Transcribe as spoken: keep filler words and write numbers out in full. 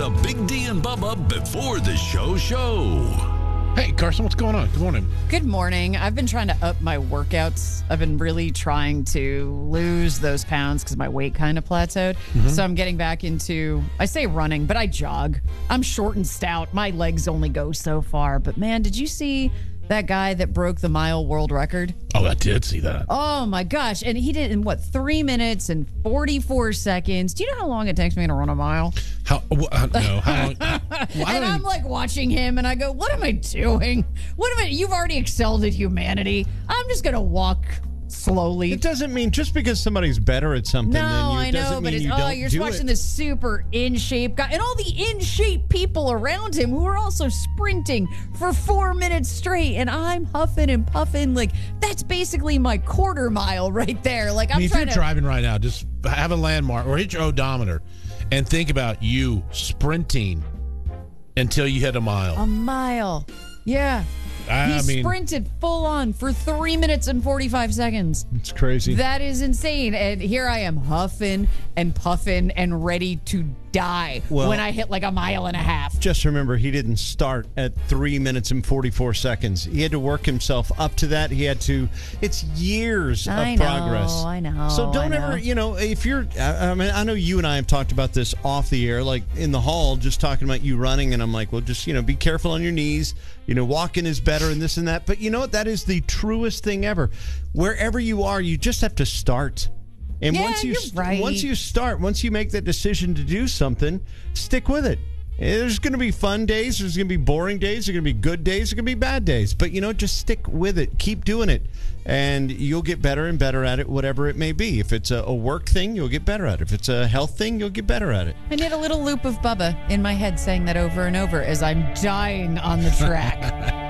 the Big D and Bubba before the show show. Hey, Carson, what's going on? Good morning. Good morning. I've been trying to up my workouts. I've been really trying to lose those pounds because my weight kind of plateaued. Mm-hmm. So I'm getting back into, I say running, but I jog. I'm short and stout. My legs only go so far. But man, did you see that guy that broke the mile world record? Oh, I did see that. Oh my gosh. And he did it in what, three minutes and forty-four seconds. Do you know how long it takes me to run a mile? How, uh, no, how long? Well, and I'm like watching him and I go, what am I doing? What am I? You've already excelled at humanity. I'm just going to walk slowly. It doesn't mean just because somebody's better at something no, than you, I doesn't know, but mean it's, you oh, don't you're do watching it. this super in shape guy and all the in shape people around him who are also sprinting for four minutes straight, and I'm huffing and puffing. Like that's basically my quarter mile right there. Like I'm I mean, if trying you're to driving right now, just have a landmark or hit your odometer and think about you sprinting until you hit a mile. a mile. Yeah. I he mean, sprinted full on for three minutes and forty-five seconds. It's crazy. That is insane. And here I am huffing and puffing and ready to die Well, when I hit like a mile and a half. Just remember, he didn't start at three minutes and forty-four seconds. He had to work himself up to that. He had to, it's years I of know, progress. I know, So don't I ever, know. you know, if you're, I, I mean, I know you and I have talked about this off the air, like in the hall, just talking about you running. And I'm like, well, just, you know, be careful on your knees. You know, walking is better and this and that. But you know what? That is the truest thing ever. Wherever you are, you just have to start. And Yeah, once you you're right. once you start, once you make that decision to do something, stick with it. There's going to be fun days. There's going to be boring days. There's going to be good days. There's going to be bad days. But, you know, just stick with it. Keep doing it. And you'll get better and better at it, whatever it may be. If it's a, a work thing, you'll get better at it. If it's a health thing, you'll get better at it. I need a little loop of Bubba in my head saying that over and over as I'm dying on the track.